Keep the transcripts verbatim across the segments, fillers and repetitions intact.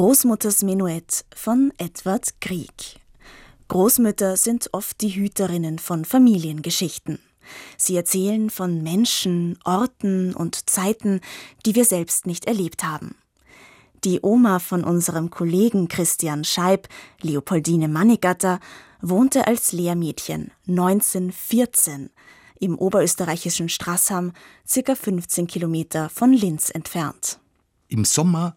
Großmutters Menuett von Edward Grieg. Großmütter sind oft die Hüterinnen von Familiengeschichten. Sie erzählen von Menschen, Orten und Zeiten, die wir selbst nicht erlebt haben. Die Oma von unserem Kollegen Christian Scheib, Leopoldine Mannigatter, wohnte als Lehrmädchen neunzehnhundertvierzehn im oberösterreichischen Straßham, circa fünfzehn Kilometer von Linz entfernt. Im Sommer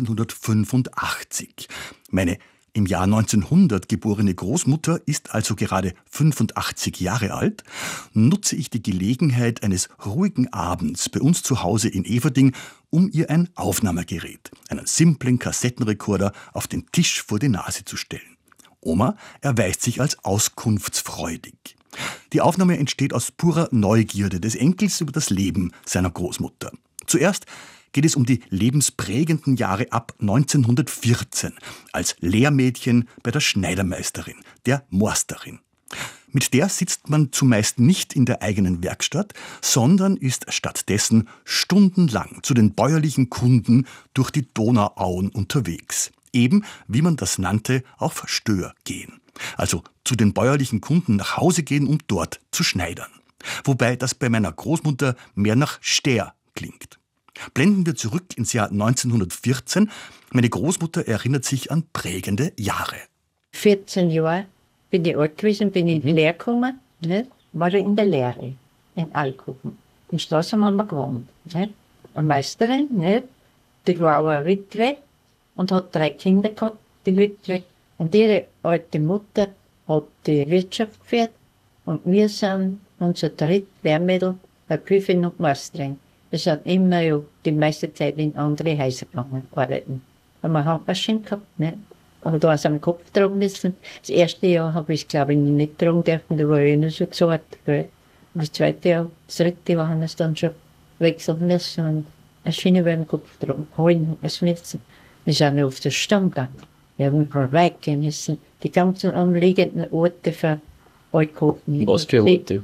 neunzehnhundertfünfundachtzig. Meine im Jahr neunzehnhundert geborene Großmutter ist also gerade fünfundachtzig Jahre alt, nutze ich die Gelegenheit eines ruhigen Abends bei uns zu Hause in Everding, um ihr ein Aufnahmegerät, einen simplen Kassettenrekorder, auf den Tisch vor die Nase zu stellen. Oma erweist sich als auskunftsfreudig. Die Aufnahme entsteht aus purer Neugierde des Enkels über das Leben seiner Großmutter. Zuerst geht es um die lebensprägenden Jahre ab neunzehnhundertvierzehn als Lehrmädchen bei der Schneidermeisterin, der Morsterin. Mit der sitzt man zumeist nicht in der eigenen Werkstatt, sondern ist stattdessen stundenlang zu den bäuerlichen Kunden durch die Donauauen unterwegs. Eben, wie man das nannte, auf Stör gehen. Also zu den bäuerlichen Kunden nach Hause gehen, um dort zu schneidern. Wobei das bei meiner Großmutter mehr nach Stär klingt. Blenden wir zurück ins Jahr neunzehnhundertvierzehn. Meine Großmutter erinnert sich an prägende Jahre. vierzehn Jahre bin ich alt gewesen, bin ich in die Lehre gekommen, nicht? War ich in der Lehre, in Alkoven. In Straße haben wir gewohnt. Nicht? Eine Meisterin, nicht? Die war aber eine Witwe und hat drei Kinder gehabt, die Witwe. Und ihre alte Mutter hat die Wirtschaft geführt und wir sind unser drittes Lehrmädel, eine Küchin und Meisterin. Wir sind immer ja die meiste Zeit in andere Häuser gegangen, arbeiten. Haben wir Handmaschinen gehabt, ne? Und da ist am Kopf tragen müssen. Das erste Jahr habe ich, glaube ich, nicht tragen dürfen, da war ich noch so gesagt. Gell? Und das zweite Jahr, das dritte Jahr haben wir es dann schon wechseln müssen und eine Schiene über den Kopf tragen, holen müssen. Wir sind auf den Stamm gegangen. Wir haben vorbeigehen müssen. Die ganzen umliegenden Orte für Alkoven. Was für Orte?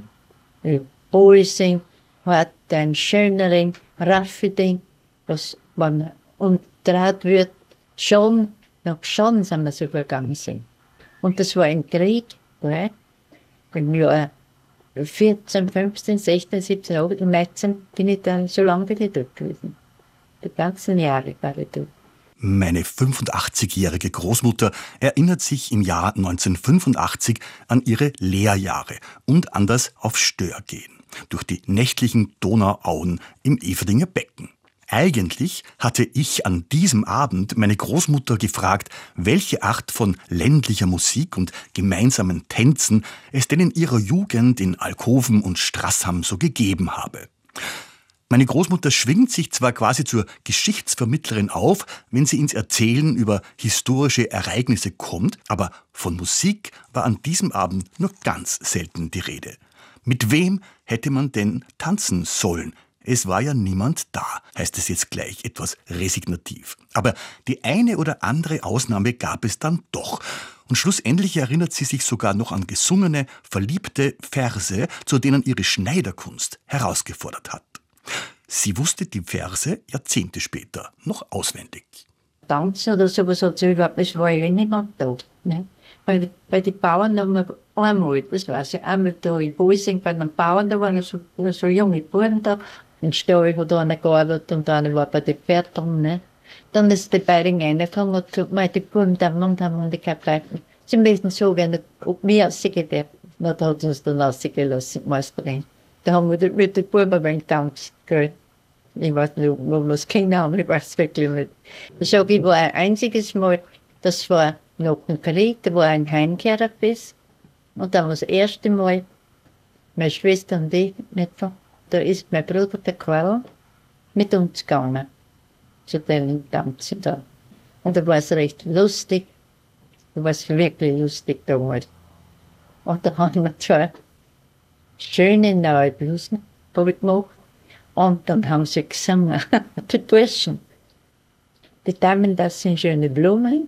Boising, Hartein, Schönering, Raffeding, das man umdraht wird, schon, nach schon sind wir so vergangen sind. Und das war ein Krieg, gell? Im Jahr vierzehn, fünfzehn, sechzehn, siebzehn, achtzehn, neunzehn bin ich dann so lange wieder dort gewesen. Die ganzen Jahre war ich dort. Meine fünfundachtzigjährige Großmutter erinnert sich im Jahr neunzehnhundertfünfundachtzig an ihre Lehrjahre und an das Auf Stör gehen durch die nächtlichen Donauauen im Everdinger Becken. Eigentlich hatte ich an diesem Abend meine Großmutter gefragt, welche Art von ländlicher Musik und gemeinsamen Tänzen es denn in ihrer Jugend in Alkoven und Straßham so gegeben habe. Meine Großmutter schwingt sich zwar quasi zur Geschichtsvermittlerin auf, wenn sie ins Erzählen über historische Ereignisse kommt, aber von Musik war an diesem Abend nur ganz selten die Rede. Mit wem hätte man denn tanzen sollen? Es war ja niemand da, heißt es jetzt gleich etwas resignativ. Aber die eine oder andere Ausnahme gab es dann doch. Und schlussendlich erinnert sie sich sogar noch an gesungene, verliebte Verse, zu denen ihre Schneiderkunst herausgefordert hat. Sie wusste die Verse Jahrzehnte später noch auswendig. Tanzen oder sowas hat sie überhaupt, das war ja niemand da. Ne? Weil, weil die Bauern haben wir einmal, das weiß ich, einmal da in Boising bei den Bauern, da waren so, so junge Buben da. Im Stall hat einer gearbeitet und einer war bei den Pferden. Ne? Dann ist die beiden reingekommen und gesagt, die Buben da und haben die kein bleiben. Sie müssen so gerne, ob wir rausgehen. Na, da hat uns dann rausgelassen, Meisterin. Da haben wir mit den Buben ein wenig getanzt. Ich weiß nicht, ob wir das Kinder haben, ich weiß wirklich nicht. Ich sage, ich war ein einziges Mal, das war nach dem Krieg, da war ein Heimkehrer bis. Und dann war das erste Mal, meine Schwester und ich, nicht so, da ist mein Bruder, der Karl, mit uns gegangen. Zu den Tanzen da. Und da war es recht lustig. Da war es wirklich lustig damals. Und da haben wir zwei schöne neue Blusen gemacht. Und dann haben sie gesungen, die Burschen. Die Damen, das sind schöne Blumen.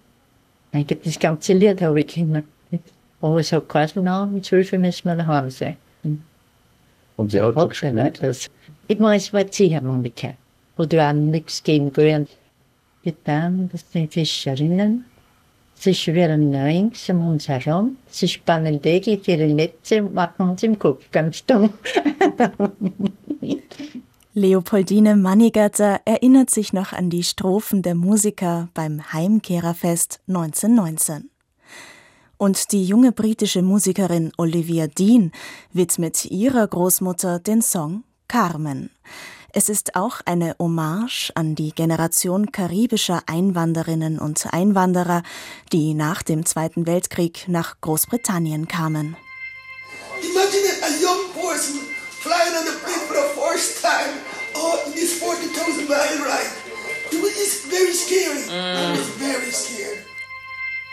Das ganze Lied habe ich immer. Aber es hat geheißen, na, um zwölf Uhr müssen wir daheim sein. Und sie hat gespielt? Ich meine, es war Ziehharmonika, wo du auch nichts geben kannst. getan, das sind Fischerinnen. Sie schwirren rings um uns herum, sie spannen täglich ihre Netze und machen uns im Kopf ganz dumm. Leopoldine Mannigatter erinnert sich noch an die Strophen der Musiker beim Heimkehrerfest neunzehnhundertneunzehn. Und die junge britische Musikerin Olivia Dean widmet ihrer Großmutter den Song Carmen. Es ist auch eine Hommage an die Generation karibischer Einwanderinnen und Einwanderer, die nach dem Zweiten Weltkrieg nach Großbritannien kamen. Imagine a young person flying on a plane for the first time oh, in this forty thousand mile ride. It was very scary. Mm. It was very scary.